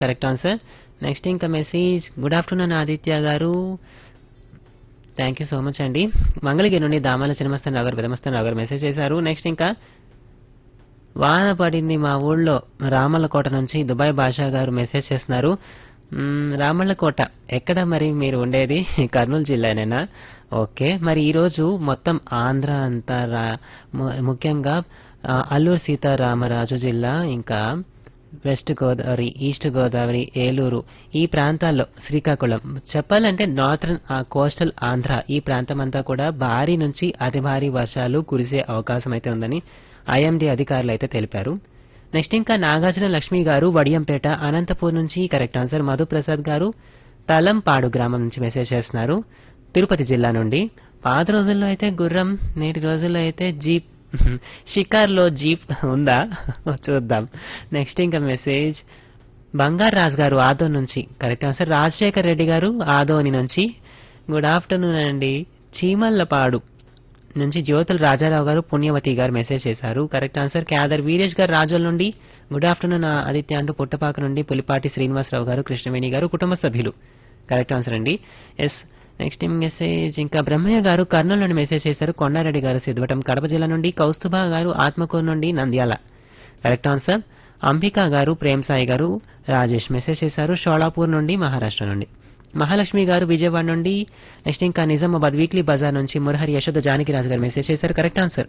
Correct answer. Next ఇంకా message good afternoon Aditya గారు. Thank you so much అండి. మంగళగిరి నుండి దామాల చిన్నమస్తాన్ గారు పెదమస్తాన్ గారు మెసేజ్ చేశారు. నెక్స్ట్ ఇంకా వాన పడింది మా ఊళ్ళో రామల్లకోట నుంచి దుబాయ్ బాషా గారు మెసేజ్ చేస్తున్నారు. రామల్లకోట ఎక్కడ మరి మీరు ఉండేది? కర్నూలు జిల్లానేనా? ఓకే. మరి ఈరోజు మొత్తం ఆంధ్ర అంతా ముఖ్యంగా అల్లూరు సీతారామరాజు జిల్లా, ఇంకా వెస్ట్ గోదావరి, ఈస్ట్ గోదావరి, ఏలూరు ఈ ప్రాంతాల్లో, శ్రీకాకుళం చెప్పాలంటే నార్థన్ కోస్టల్ ఆంధ్ర ఈ ప్రాంతం అంతా కూడా భారీ నుంచి అతి భారీ వర్షాలు కురిసే అవకాశం అయితే ఉందని ఐఎండీ అధికారులు అయితే తెలిపారు. నెక్స్ట్ ఇంకా నాగార్జున లక్ష్మి గారు వడియంపేట అనంతపూర్ నుంచి కరెక్ట్ ఆన్సర్. మధుప్రసాద్ గారు తలంపాడు గ్రామం నుంచి మెసేజ్ చేస్తున్నారు తిరుపతి జిల్లా నుండి. పాత రోజుల్లో అయితే గుర్రం, నేటి రోజుల్లో అయితే జీప్. షికార్లో జీప్ ఉందా? చూద్దాం. నెక్స్ట్ ఇంకా మెసేజ్ బంగారు రాజు గారు ఆదోని నుంచి కరెక్ట్ ఆన్సర్. రాజశేఖర్ రెడ్డి గారు ఆదోని నుంచి గుడ్ ఆఫ్టర్నూన్ అండి. చీమల్లపాడు నుంచి జ్యోతుల రాజారావు గారు పుణ్యవతి గారు మెసేజ్ చేశారు కరెక్ట్ ఆన్సర్. క్యాదర్ వీరేష్ గారు రాజోల్ నుండి గుడ్ ఆఫ్టర్నూన్ ఆదిత్య అంటూ పుట్టపాక నుండి పులిపాటి శ్రీనివాసరావు గారు కృష్ణవేణి గారు కుటుంబ సభ్యులు కరెక్ట్ ఆన్సర్ అండి. ఎస్. నెక్స్ట్ మెసేజ్ ఇంకా బ్రహ్మయ్య గారు కర్నూలు నుండి మెసేజ్ చేశారు. కొండారెడ్డి గారు సిద్ధవటం కడప జిల్లా నుండి, కౌస్తుభా గారు ఆత్మకూరు నుండి నంద్యాల కరెక్ట్ ఆన్సర్. అంబికా గారు ప్రేమ్ సాయి గారు రాజేష్ మెసేజ్ చేశారు షోలాపూర్ నుండి మహారాష్ట్ర నుండి. మహాలక్ష్మి గారు విజయవాడ నుండి. నెక్స్ట్ ఇంకా నిజామాబాద్ వీక్లీ బజార్ నుంచి మురహరి యశోద జానకిరాజు గారు మెసేజ్ చేశారు కరెక్ట్ ఆన్సర్.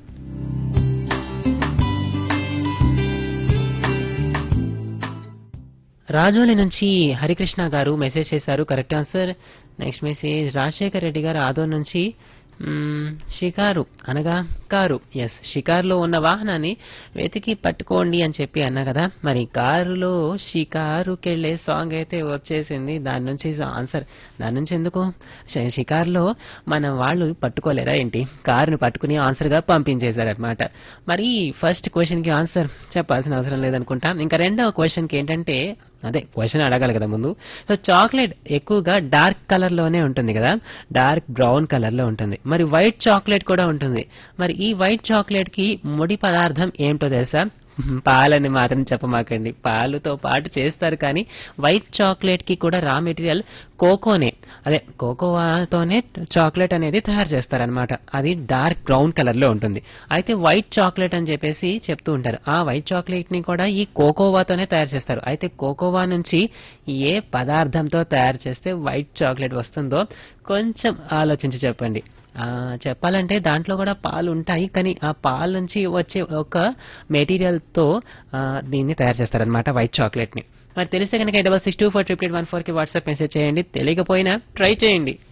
రాజోలి నుంచి హరికృష్ణ గారు మెసేజ్ చేశారు correct answer. Next message Rajasekhar Reddy గారు ఆదోన్ నుంచి షికారు అనగా కారు. ఎస్, షికారులో ఉన్న వాహనాన్ని వెతికి పట్టుకోండి అని చెప్పి అన్నా కదా. మరి కారులో షికారుకెళ్లే సాంగ్ అయితే వచ్చేసింది. దాని నుంచి ఆన్సర్, దాని నుంచి ఎందుకు? షికారులో మన వాళ్ళు పట్టుకోలేరా ఏంటి? కారుని పట్టుకుని ఆన్సర్ గా పంపించేశారనమాట. మరి ఫస్ట్ క్వశ్చన్ కి ఆన్సర్ చెప్పాల్సిన అవసరం లేదనుకుంటా. ఇంకా రెండవ క్వశ్చన్ కి ఏంటంటే, అదే క్వశ్చన్ అడగాలి కదా ముందు. సో చాక్లెట్ ఎక్కువగా డార్క్ కలర్ లోనే ఉంటుంది కదా, డార్క్ బ్రౌన్ కలర్ లో ఉంటుంది. మరి వైట్ చాక్లెట్ కూడా ఉంటుంది. మరి ఈ వైట్ చాక్లెట్ కి ముడి పదార్థం ఏమిటో తెలుసా? పాలని మాత్రం చెప్పమాకండి, పాలుతో పాటు చేస్తారు. కానీ వైట్ చాక్లెట్ కి కూడా రా మెటీరియల్ కోకోనే, అదే కోకోవాతోనే చాక్లెట్ అనేది తయారు చేస్తారనమాట. అది డార్క్ బ్రౌన్ కలర్ లో ఉంటుంది. అయితే వైట్ చాక్లెట్ అని చెప్పేసి చెప్తూ ఉంటారు. ఆ వైట్ చాక్లెట్ ని కూడా ఈ కోకోవాతోనే తయారు చేస్తారు. అయితే కోకోవా నుంచి ఏ పదార్థంతో తయారు చేస్తే వైట్ చాక్లెట్ వస్తుందో కొంచెం ఆలోచించి చెప్పండి. చెప్పాలంటే దాంట్లో కూడా పాలు ఉంటాయి, కానీ ఆ పాలు నుంచి వచ్చే ఒక మెటీరియల్ తో దీన్ని తయారు చేస్తారనమాట వైట్ చాక్లెట్ ని. మరి తెలిస్తే కనుక 66248814 కి వాట్సాప్ మెసేజ్ చేయండి. తెలియకపోయినా ట్రై చేయండి.